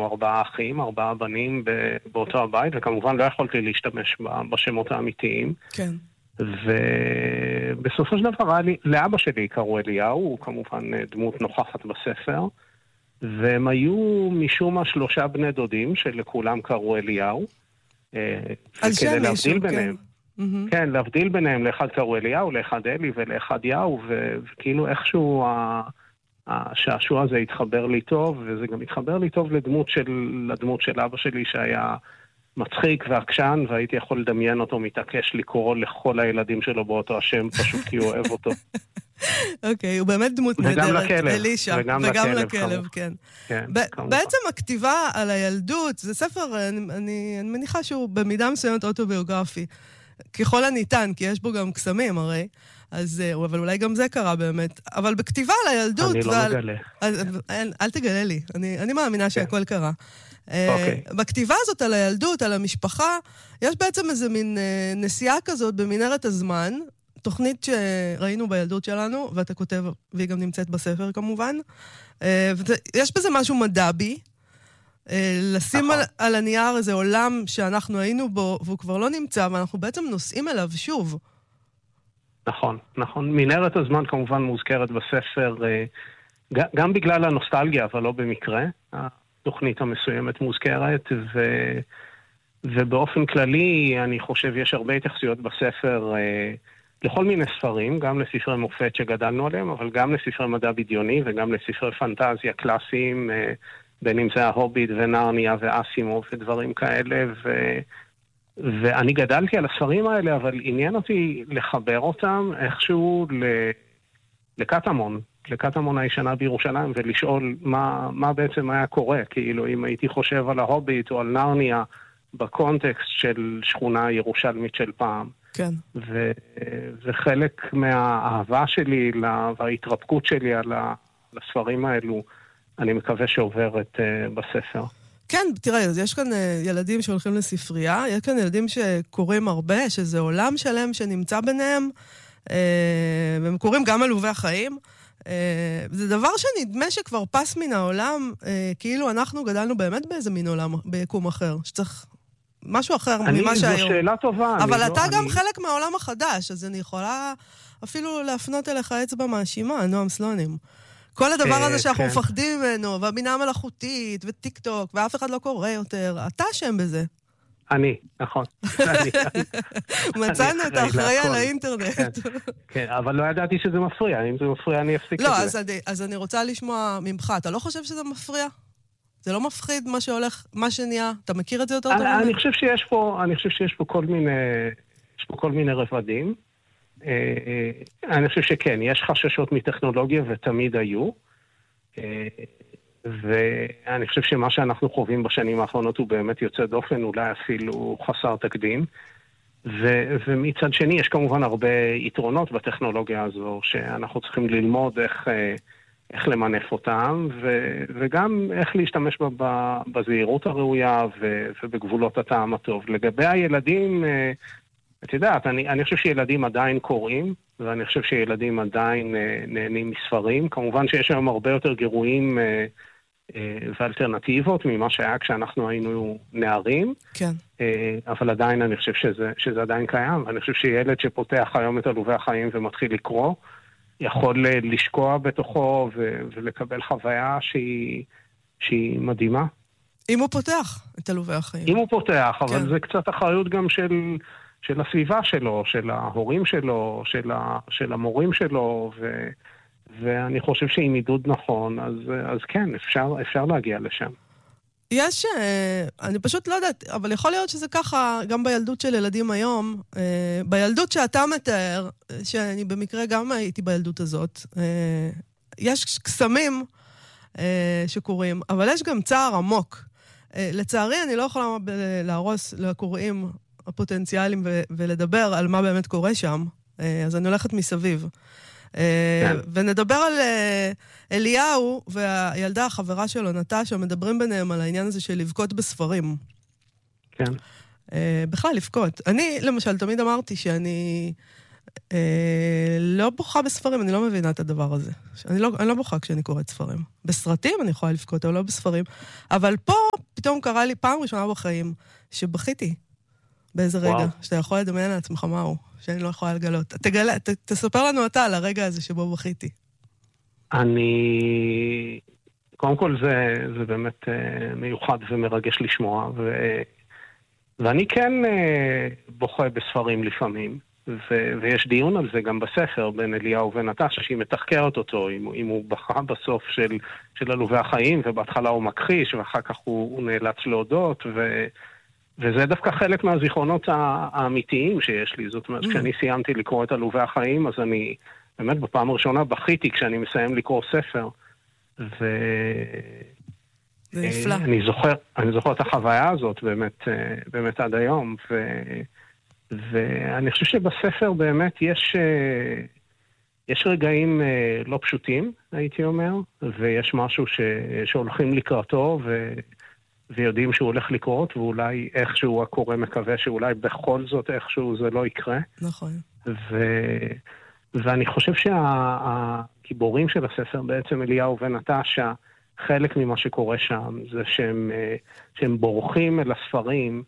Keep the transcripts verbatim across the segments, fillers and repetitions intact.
אנחנו ארבעה אחים, ארבעה בנים באותו הבית, וכמובן לא יכולתי להשתמש בשמות האמיתיים. כן. ובסופו של דבר, לאבא שלי קראו אליהו, הוא כמובן דמות נוכחת בספר, והם היו משום מה שלושה בני דודים, שלכולם קראו אליהו. על שם מישהו, ביניהם. כן. כן, להבדיל ביניהם, לאחד קראו אליהו, לאחד אלי ולאחד יאו, וכאילו איכשהו השעשוע הזה התחבר לי טוב, וזה גם התחבר לי טוב לדמות של, לדמות של אבא שלי שהיה מצחיק ועקשן, והייתי יכול לדמיין אותו מתעקש לקרוא לכל הילדים שלו באותו השם, פשוט כי הוא אוהב אותו. אוקיי, הוא באמת דמות נהדרת, אלישע, וגם לכלב, כן. בעצם הכתיבה על הילדות, זה ספר, אני מניחה שהוא במידה מסוימת אוטוביוגרפי, ככל הניתן, כי יש בו גם קסמים הרי, אז, אבל אולי גם זה קרה באמת. אבל בכתיבה על הילדות... אני לא ועל... מגלה. אל, אל תגלה לי, אני, אני מאמינה שהכל קרה. Okay. בכתיבה הזאת על הילדות, על המשפחה, יש בעצם איזה מין נסיעה כזאת במנהרת הזמן, תוכנית שראינו בילדות שלנו, ואתה כותב, והיא גם נמצאת בספר כמובן. יש בזה משהו מדבי, לשים על, על הנייר איזה עולם שאנחנו היינו בו, והוא כבר לא נמצא, ואנחנו בעצם נוסעים אליו שוב. נכון, נכון. מנהרת הזמן כמובן מוזכרת בספר, גם בגלל הנוסטלגיה, אבל לא במקרה. התוכנית המסוימת מוזכרת, ו... ובאופן כללי, אני חושב, יש הרבה התייחסויות בספר לכל מיני ספרים, גם לספרי מופת שגדלנו עליהם, אבל גם לספרי מדע בדיוני, וגם לספרי פנטזיה קלאסיים, בין אם זה ההוביט ונרניה ואסימוב ודברים כאלה, ו... ואני גדלתי על הספרים האלה, אבל עניין אותי לחבר אותם איכשהו לקטמון, לקטמון הישנה בירושלים, ולשאול מה, מה בעצם היה קורה, כאילו אם הייתי חושב על ההוביט או על נרניה, בקונטקסט של שכונה ירושלמית של פעם. כן. ו... וחלק מהאהבה שלי וההתרפקות שלי על הספרים האלו, אני מקווה שעוברת בספר. כן, תראה, יש כאן ילדים שהולכים לספרייה, יש כאן ילדים שקוראים הרבה, שזה עולם שלם שנמצא ביניהם, והם קוראים גם עלובי החיים. זה דבר שנדמה שכבר פס מן העולם, כאילו אנחנו גדלנו באמת באיזה מין עולם, ביקום אחר, שצריך משהו אחר ממה שהיום. זו שאלה טובה. אבל אתה גם חלק מהעולם החדש, אז אני יכולה אפילו להפנות אליך אצבע מאשימה, נועם סלונים. כל הדבר הזה שאנחנו מפחדים ממנו, והבינה המלאכותית, וטיק טוק, ואף אחד לא קורא יותר, אתה שם בזה. אני, נכון. מצאנו את האחראי על האינטרנט. כן, אבל לא ידעתי שזה מפריע. אם זה מפריע, אני אפסיק את זה. לא, אז אני רוצה לשמוע ממך. אתה לא חושב שזה מפריע? זה לא מפחיד מה שהולך, מה שנהיה? אתה מכיר את זה יותר טוב? אני חושב שיש פה, אני חושב שיש פה כל מיני, יש פה כל מיני רבדים. אני חושב שכן, יש חששות מטכנולוגיה ותמיד היו, ואני חושב שמה שאנחנו חווים בשנים האחרונות הוא באמת יוצא דופן, אולי אפילו חסר תקדים, ו- ומצד שני יש כמובן הרבה יתרונות בטכנולוגיה הזו, שאנחנו צריכים ללמוד איך, איך למנף אותם, ו- וגם איך להשתמש בה בזהירות הראויה ו- ובגבולות הטעם הטוב. לגבי הילדים, את יודעת, אני, אני חושב שילדים עדיין קוראים, ואני חושב שילדים עדיין אה, נהנים מספרים. כמובן שיש היום הרבה יותר גירויים אה, אה, ואלטרנטיבות ממה שהיה כשאנחנו היינו נערים. כן. אה, אבל עדיין אני חושב שזה, שזה עדיין קיים. ואני חושב שילד שפותח היום את עלובי החיים ומתחיל לקרוא, יכול לשקוע בתוכו ו- ולקבל חוויה שהיא, שהיא מדהימה. אם הוא פותח את עלובי החיים. אם הוא פותח, אבל כן. זה קצת אחריות גם של... של הסביבה שלו, של ההורים שלו, של, ה, של המורים שלו, ו, ואני חושב שעם עידוד נכון, אז, אז כן, אפשר, אפשר להגיע לשם. יש, אני פשוט לא יודעת, אבל יכול להיות שזה ככה גם בילדות של ילדים היום, בילדות שאתה מתאר, שאני במקרה גם הייתי בילדות הזאת, יש קסמים שקורים, אבל יש גם צער עמוק. לצערי אני לא יכולה להרוס לקוראים הפוטנציאליים ו- ולדבר על מה באמת קורה שם. אז אני הולכת מסביב. כן. ונדבר על אליהו והילדה, החברה שלו, נטשה, מדברים ביניהם על העניין הזה של לבכות בספרים. כן. בכלל, לבכות. אני, למשל, תמיד אמרתי שאני אה, לא בוכה בספרים, אני לא מבינה את הדבר הזה. אני לא, אני לא בוכה כשאני קוראת ספרים. בסרטים אני יכולה לבכות, אבל לא בספרים. אבל פה פתאום קרה לי פעם ראשונה בחיים, שבכיתי באיזה רגע, וואו. שאתה יכול לדמיין לעצמך מהו, שאני לא יכולה לגלות. תגלה, ת, תספר לנו אתה על הרגע הזה שבו בכיתי. אני... קודם כל זה, זה באמת מיוחד ומרגש לשמוע, ו... ואני כן בוכה בספרים לפעמים. ו- ויש דיון על זה גם בספר בין אליהו ונטשה, שהיא מתחקרת אותו, אם, אם הוא בכה בסוף של, של עלובי החיים, ובהתחלה הוא מכחיש, ואחר כך הוא, הוא נאלץ להודות, ו- וזה דווקא חלק מהזיכרונות האמיתיים שיש לי. זאת אומרת, mm. כשאני סיימתי לקרוא את עלובי החיים, אז אני באמת בפעם הראשונה בכיתי כשאני מסיים לקרוא ספר. ו... זה נפלא. אני זוכר, אני זוכר את החוויה הזאת באמת, באמת עד היום, ו... ואני חושב שבספר באמת יש, יש רגעים לא פשוטים, הייתי אומר, ויש משהו ש, שהולכים לקראתו ו, ויודעים שהוא הולך לקרות, ואולי איכשהו הקורא מקווה שאולי בכל זאת איכשהו זה לא יקרה. נכון. ו, ואני חושב שהגיבורים של הספר, בעצם אליהו ונטשה, חלק ממה שקורה שם זה שהם, שהם בורחים אל הספרים,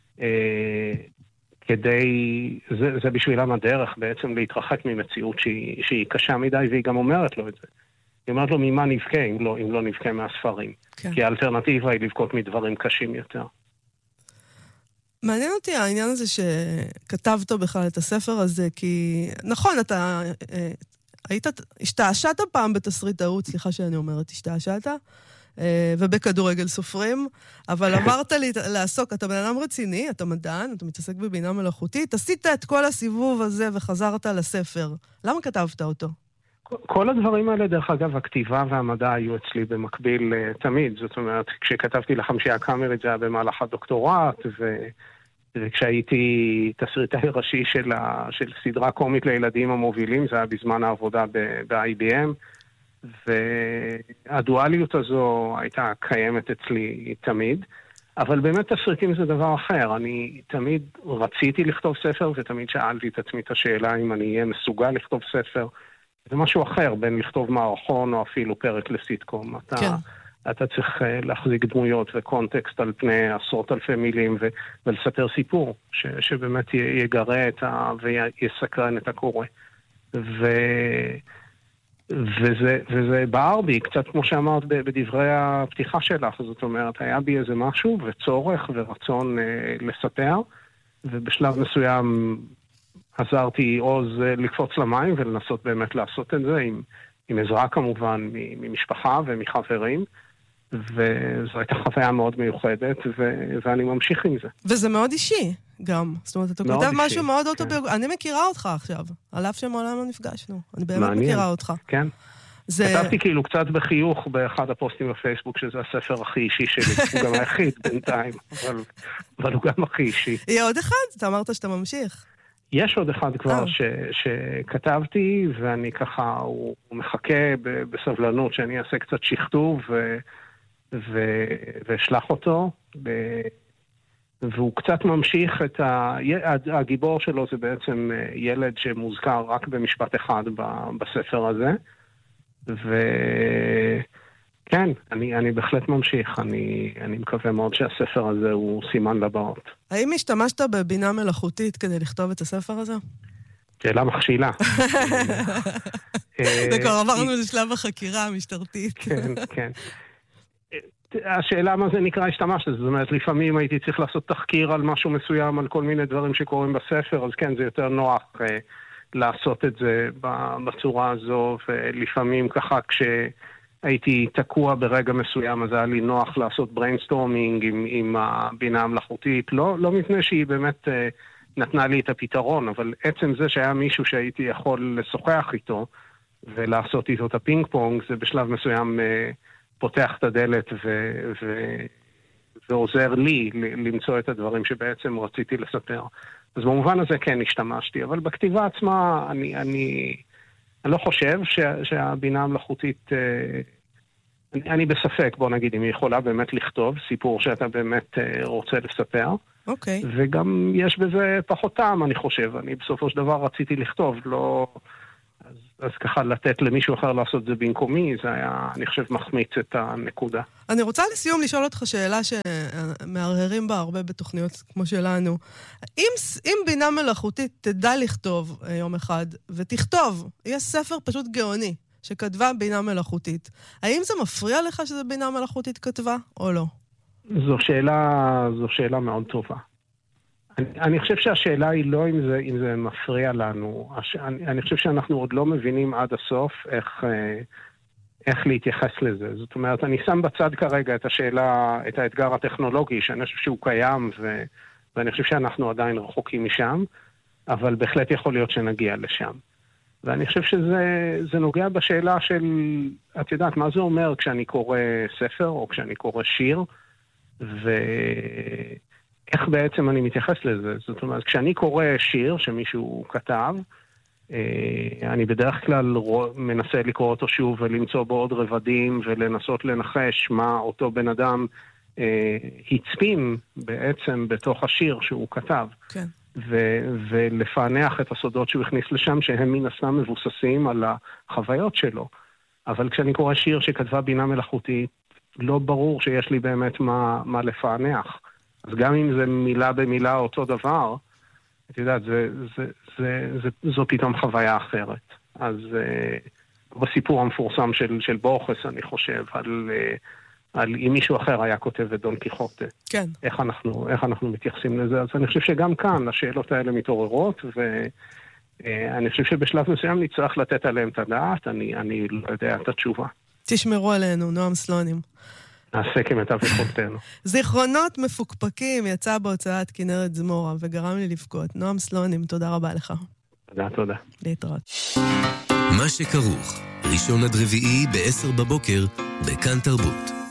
כדי, זה, זה בשבילם הדרך בעצם להתרחק ממציאות שהיא, שהיא קשה מדי, והיא גם אומרת לו את זה. היא אומרת לו ממה נבכה אם לא, אם לא נבכה מהספרים. כן. כי האלטרנטיבה היא לבכות מדברים קשים יותר. מעניין אותי העניין הזה שכתבת בכלל את הספר הזה, כי נכון, אתה היית, השתעשעת פעם בתסריטאות, סליחה שאני אומרת, השתעשעת, ובכדורגל סופרים, אבל אמרת לי לעסוק, אתה בן אדם רציני, אתה מדען, אתה מתעסק בבינה מלאכותית, עשית את כל הסיבוב הזה וחזרת לספר. למה כתבת אותו? כל הדברים האלה, דרך אגב, הכתיבה והמדע היו אצלי במקביל תמיד. זאת אומרת, כשכתבתי לחמישייה הקאמרית זה היה במהלך הדוקטורט, ו... וכשהייתי תסריטאי ראשי של, ה... של סדרה קומית לילדים המובילים, זה היה בזמן העבודה ב-איי בי אם, והדואליות הזו הייתה קיימת אצלי תמיד, אבל באמת תסריטים זה דבר אחר. אני תמיד רציתי לכתוב ספר, ותמיד שאלתי את עצמי את השאלה אם אני אהיה מסוגל לכתוב ספר. זה משהו אחר, בין לכתוב מערכון או אפילו פרק לסיטקום. אתה, כן. אתה צריך להחזיק דמויות וקונטקסט על פני עשרות אלפי מילים, ו- ולספר סיפור, ש- שבאמת יגרה את ה- ויסקרן את הקורא. ו- וזה, וזה בער בי, קצת כמו שאמרת בדברי הפתיחה שלך, זאת אומרת, היה בי איזה משהו וצורך ורצון אה, לספר, ובשלב מסוים עזרתי עוז לקפוץ למים ולנסות באמת לעשות את זה, עם, עם עזרה כמובן ממשפחה ומחברים, וזו הייתה חוויה מאוד מיוחדת, ו- ואני ממשיך עם זה. וזה מאוד אישי גם, זאת אומרת, אתה כותב משהו מאוד אוטוביוגרפי, כן. אני מכירה אותך עכשיו, על אף שמעולם לא נפגשנו, אני באמת מעניין. מכירה אותך. כן. זה... כתבתי כאילו קצת בחיוך באחד הפוסטים בפייסבוק, שזה הספר הכי אישי שלי, הוא גם היחיד בינתיים, אבל, אבל הוא גם הכי אישי. יהיה עוד אחד? אתה אמרת שאתה ממשיך. יש עוד אחד כבר ש, שכתבתי, ואני ככה, הוא, הוא מחכה ב, בסבלנות שאני אעשה קצת שכתוב ו, ו, ואשלח אותו, ב, והוא קצת ממשיך את ה... הגיבור שלו זה בעצם ילד שמוזכר רק במשפט אחד בספר הזה, וכן, אני, אני בהחלט ממשיך, אני, אני מקווה מאוד שהספר הזה הוא סימן לבאות. האם השתמשת בבינה מלאכותית כדי לכתוב את הספר הזה? שאלה מכשילה. וכבר עברנו לשלב החקירה המשטרתית. כן, כן. השאלה מה זה נקרא השתמשת, זאת אומרת, לפעמים הייתי צריך לעשות תחקיר על משהו מסוים, על כל מיני דברים שקורים בספר, אז כן, זה יותר נוח אה, לעשות את זה בצורה הזו, ולפעמים ככה כשהייתי תקוע ברגע מסוים, אז היה לי נוח לעשות בריינסטורמינג עם, עם הבינה המלאכותית, לא, לא מפני שהיא באמת אה, נתנה לי את הפתרון, אבל עצם זה שהיה מישהו שהייתי יכול לשוחח איתו, ולעשות איתו את הפינג פונג, זה בשלב מסוים... אה, פותח את הדלת ו- ו- ועוזר לי למצוא את הדברים שבעצם רציתי לספר. אז במובן הזה כן השתמשתי, אבל בכתיבה עצמה אני, אני, אני לא חושב שה- שהבינה המלאכותית, אני, אני בספק, בוא נגיד, אם היא יכולה באמת לכתוב סיפור שאתה באמת רוצה לספר, אוקיי. וגם יש בזה פחות טעם, אני חושב. אני בסופו של דבר רציתי לכתוב, לא... אז, אז ככה לתת למישהו אחר לעשות את זה במקומי, זה היה, אני חושב, מחמיץ את הנקודה. אני רוצה לסיום לשאול אותך שאלה שמערערים בה הרבה בתוכניות כמו שלנו. אם, אם בינה מלאכותית תדע לכתוב יום אחד, ותכתוב, יש ספר פשוט גאוני, שכתבה בינה מלאכותית. האם זה מפריע לך שזה בינה מלאכותית כתבה, או לא? זו שאלה, זו שאלה מאוד טובה. אני, אני חושב שהשאלה היא לא אם זה, אם זה מפריע לנו. הש, אני, אני חושב שאנחנו עוד לא מבינים עד הסוף איך, איך להתייחס לזה. זאת אומרת, אני שם בצד כרגע את השאלה, את האתגר הטכנולוגי, שאני חושב שהוא קיים, ו, ואני חושב שאנחנו עדיין רחוקים משם, אבל בהחלט יכול להיות שנגיע לשם. ואני חושב שזה זה נוגע בשאלה של, את יודעת, מה זה אומר כשאני קורא ספר או כשאני קורא שיר, ואיך בעצם אני מתייחס לזה. זאת אומרת, כשאני קורא שיר שמישהו כתב, אני בדרך כלל מנסה לקרוא אותו שוב ולמצוא בו עוד רבדים ולנסות לנחש מה אותו בן אדם הצפין בעצם בתוך השיר שהוא כתב. כן. ו- ולפענח את הסודות שהוא הכניס לשם, שהם מן הסתם מבוססים על החוויות שלו. אבל כשאני קורא שיר שכתבה בינה מלאכותית, לא ברור שיש לי באמת מה, מה לפענח. אז גם אם זה מילה במילה אותו דבר, את יודעת, זה, זה, זה, זה, זו פתאום חוויה אחרת. אז uh, בסיפור המפורסם של, של בורחס, אני חושב, על... Uh, על אם מישהו אחר היה כותב את דון קיחוטה. כן. איך אנחנו, איך אנחנו מתייחסים לזה. אז אני חושב שגם כאן השאלות האלה מתעוררות, ואני חושב שבשלב מסוים נצטרך לתת עליהם את הדעת, אני, אני לא יודע את התשובה. תשמרו עלינו, נועם סלונים. נעשה כמיטב יכולתנו. זיכרונות מפוקפקים יצא בהוצאת כנרת זמורה, וגרם לי לבכות. נועם סלונים, תודה רבה לך. תודה, תודה. להתראות. מה שכרוך, ראשון עד רביעי בעשר בבוקר, בכאן תרבות.